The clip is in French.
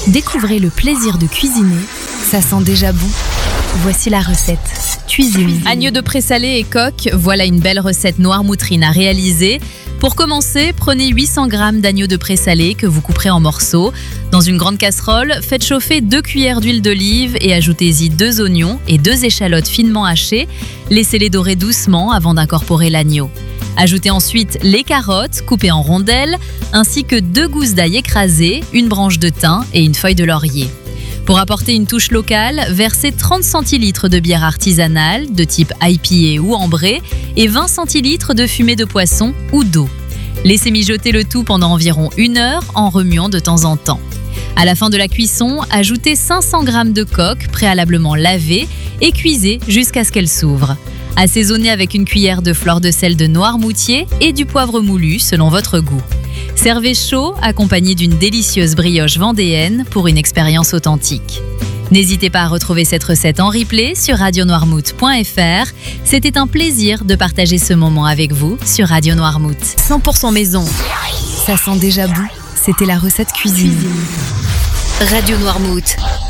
Découvrez le plaisir de cuisiner, ça sent déjà bon. Voici la recette. Cuisine. Agneau de présalé et coque, voilà une belle recette noirmoutrine à réaliser. Pour commencer, prenez 800 g d'agneau de présalé que vous couperez en morceaux. Dans une grande casserole, faites chauffer 2 cuillères d'huile d'olive et ajoutez-y 2 oignons et 2 échalotes finement hachées. Laissez-les dorer doucement avant d'incorporer l'agneau. Ajoutez ensuite les carottes coupées en rondelles, ainsi que 2 gousses d'ail écrasées, une branche de thym et une feuille de laurier. Pour apporter une touche locale, versez 30 centilitres de bière artisanale de type IPA ou ambrée et 20 centilitres de fumée de poisson ou d'eau. Laissez mijoter le tout pendant environ 1 heure en remuant de temps en temps. À la fin de la cuisson, ajoutez 500 g de coque préalablement lavée et cuisez jusqu'à ce qu'elle s'ouvre. Assaisonnez avec une cuillère de fleur de sel de Noirmoutier et du poivre moulu selon votre goût. Servez chaud, accompagné d'une délicieuse brioche vendéenne pour une expérience authentique. N'hésitez pas à retrouver cette recette en replay sur radionoirmouth.fr. C'était un plaisir de partager ce moment avec vous sur Radio Noirmouth. 100% maison, ça sent déjà bon. C'était la recette cuisine. Radio Noirmouth.